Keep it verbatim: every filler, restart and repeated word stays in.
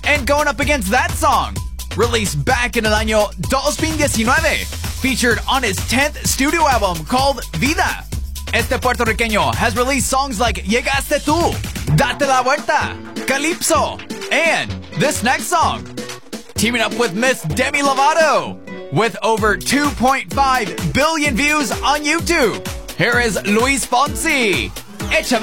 And going up against that song, released back in el año dos mil diecinueve, featured on his tenth studio album called Vida. Este puertorriqueño has released songs like Llegaste Tú, Date la Vuelta, Calypso, and this next song. Teaming up with Miss Demi Lovato, with over two point five billion views on YouTube. Here is Luis Fonsi. Échame